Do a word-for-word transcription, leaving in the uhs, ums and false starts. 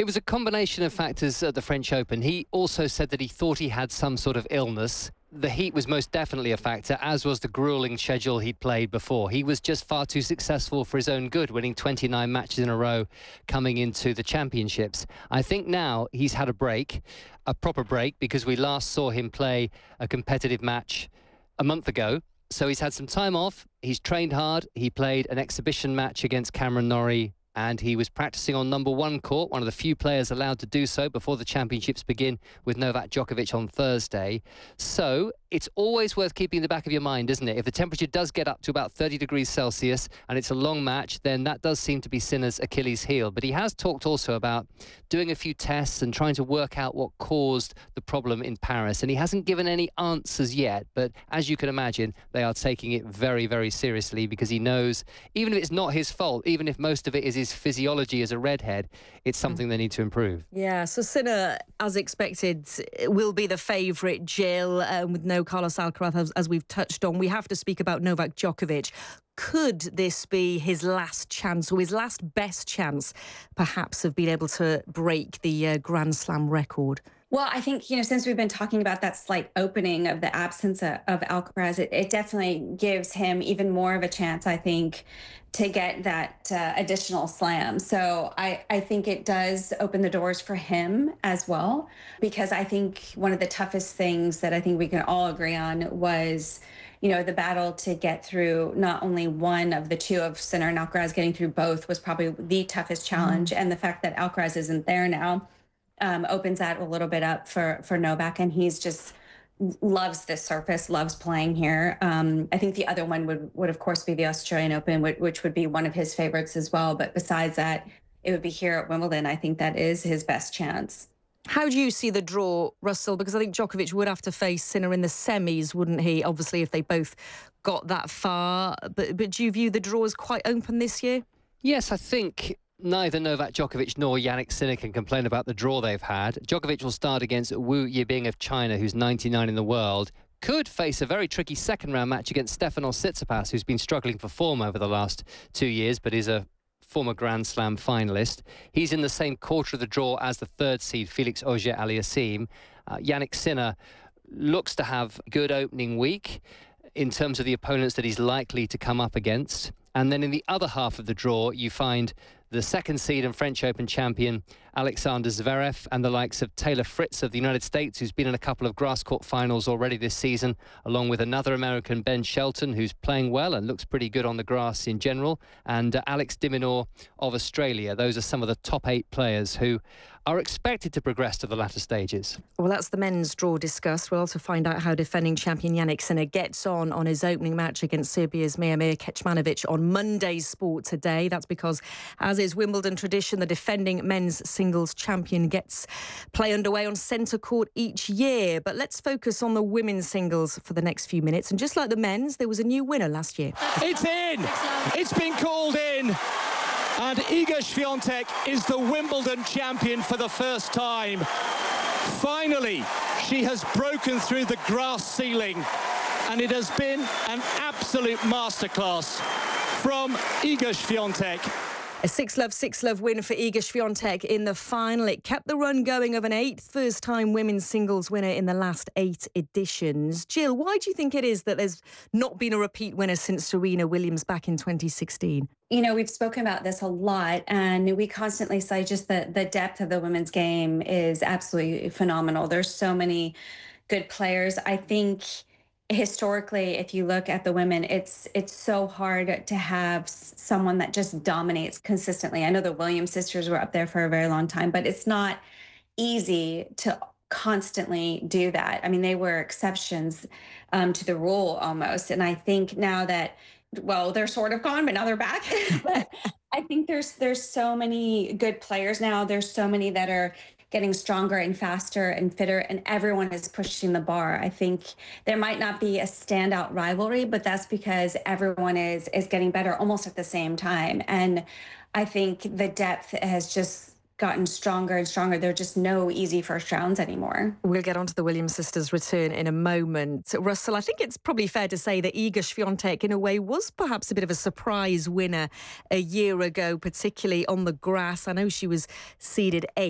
It was a combination of factors at the French Open. He also said that he thought he had some sort of illness. The heat was most definitely a factor, as was the grueling schedule he'd played before. He was just far too successful for his own good, winning twenty-nine matches in a row coming into the championships. I think now he's had a break, a proper break, because we last saw him play a competitive match a month ago. So he's had some time off. He's trained hard. He played an exhibition match against Cameron Norrie, and he was practicing on number one court, one of the few players allowed to do so before the championships begin with Novak Djokovic on Thursday. So it's always worth keeping in the back of your mind, isn't it? If the temperature does get up to about thirty degrees Celsius and it's a long match, then that does seem to be Sinner's Achilles heel. But he has talked also about doing a few tests and trying to work out what caused the problem in Paris. And he hasn't given any answers yet. But as you can imagine, they are taking it very, very seriously, because he knows, even if it's not his fault, even if most of it is his physiology as a redhead, it's something they need to improve. Yeah, so Sinner, as expected, will be the favourite, Jill, um, with no Carlos Alcaraz, as, as we've touched on. We have to speak about Novak Djokovic. Could this be his last chance, or his last best chance, perhaps, of being able to break the uh, Grand Slam record? Well, I think, you know, since we've been talking about that slight opening of the absence of, of Alcaraz, it, it definitely gives him even more of a chance, I think, to get that uh, additional slam. So I, I think it does open the doors for him as well, because I think one of the toughest things that I think we can all agree on was, you know, the battle to get through not only one of the two of Sinner and Alcaraz. Getting through both was probably the toughest challenge. Mm. And the fact that Alcaraz isn't there now Um, opens that a little bit up for, for Novak, and he's just loves this surface, loves playing here. Um, I think the other one would, would of course be the Australian Open, which, which would be one of his favorites as well. But besides that, it would be here at Wimbledon. I think that is his best chance. How do you see the draw, Russell? Because I think Djokovic would have to face Sinner in the semis, wouldn't he? Obviously, if they both got that far. But, but do you view the draw as quite open this year? Yes, I think neither Novak Djokovic nor Jannik Sinner can complain about the draw they've had. Djokovic will start against Wu Yibing of China, who's ninety-nine in the world. Could face a very tricky second-round match against Stefanos Tsitsipas, who's been struggling for form over the last two years, but is a former Grand Slam finalist. He's in the same quarter of the draw as the third seed, Felix Auger-Aliassime. Uh, Jannik Sinner looks to have a good opening week in terms of the opponents that he's likely to come up against. And then in the other half of the draw, you find the second seed and French Open champion Alexander Zverev, and the likes of Taylor Fritz of the United States, who's been in a couple of grass court finals already this season, along with another American, Ben Shelton, who's playing well and looks pretty good on the grass in general, and uh, Alex de Minaur of Australia. Those are some of the top eight players who are expected to progress to the latter stages. Well, that's the men's draw discussed. We'll also find out how defending champion Jannik Sinner gets on on his opening match against Serbia's Miomir Kecmanovic on Monday's Sport Today. That's because, as is Wimbledon tradition, the defending men's singles champion gets play underway on centre court each year. But let's focus on the women's singles for the next few minutes. And just like the men's, there was a new winner last year. It's in! It's been called in! And Iga Swiatek is the Wimbledon champion for the first time. Finally, she has broken through the grass ceiling, and it has been an absolute masterclass from Iga Swiatek. A six-love, six-love win for Iga Swiatek in the final. It kept the run going of an eighth first-time women's singles winner in the last eight editions. Jill, why do you think it is that there's not been a repeat winner since Serena Williams back in twenty sixteen? You know, we've spoken about this a lot, and we constantly say just the, the depth of the women's game is absolutely phenomenal. There's so many good players. I think historically, if you look at the women, it's it's so hard to have someone that just dominates consistently. I know the Williams sisters were up there for a very long time, but it's not easy to constantly do that. I mean, they were exceptions um, to the rule almost. And I think now that, well, they're sort of gone, but now they're back. But I think there's there's so many good players now. There's so many that are getting stronger and faster and fitter, and everyone is pushing the bar. I think there might not be a standout rivalry, but that's because everyone is is getting better almost at the same time. And I think the depth has just gotten stronger and stronger. There are just no easy first rounds anymore. We'll get on to the Williams sisters' return in a moment. Russell, I think it's probably fair to say that Iga Swiatek, in a way, was perhaps a bit of a surprise winner a year ago, particularly on the grass. I know she was seeded eighth.